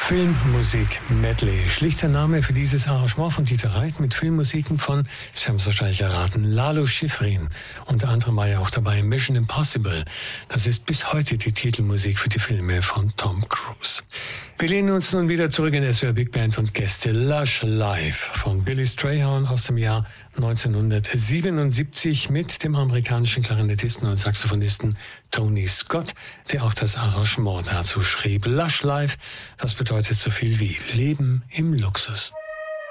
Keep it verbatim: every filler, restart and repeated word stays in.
Filmmusik Medley. Schlichter Name für dieses Arrangement von Dieter Reit mit Filmmusiken von, Sie haben es wahrscheinlich erraten, Lalo Schifrin. Unter anderem war ja auch dabei Mission Impossible. Das ist bis heute die Titelmusik für die Filme von Tom Cruise. Wir lehnen uns nun wieder zurück in S W R Big Band und Gäste. Lush Life von Billy Strayhorn aus dem Jahr neunzehnhundertsiebenundsiebzig mit dem amerikanischen Klarinettisten und Saxophonisten Tony Scott, der auch das Arrangement dazu schrieb. Lush Life, das bedeutet so viel wie Leben im Luxus.